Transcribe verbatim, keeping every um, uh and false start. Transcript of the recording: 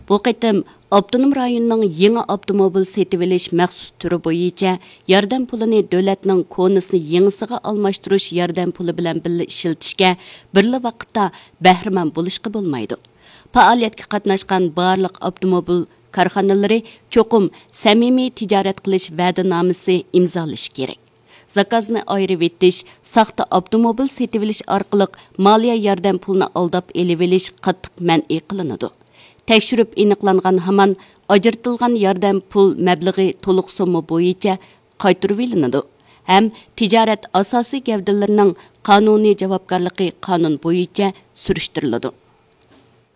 Bu qitim avtonom rayonning yangi avtomobil setib olish maxsus turi bo'yicha yordam pulini davlatning konusini yangisiga almashtirish yordam puli bilan birga ishlatishga birla vaqtda bahramand bo'lishga bo'lmaydi. Faoliyatga qatnashgan barliq avtomobil korxonalari cho'qim samimiy tijorat qilish va'danomasi imzolash kerak. Zakazni ayirib etish, saxta avtomobil setib olish orqali moliya yordam pulini aldab elib olish qattiq man'iy qilinadi. Tekshirib aniqlangan hamon ajratilgan yordam pul mablag'i to'liq summa bo'yicha qaytarib olinadi. Ham tijorat asosiy gavdalarining qonuniy javobgarligi qonun bo'yicha surishtiriladi.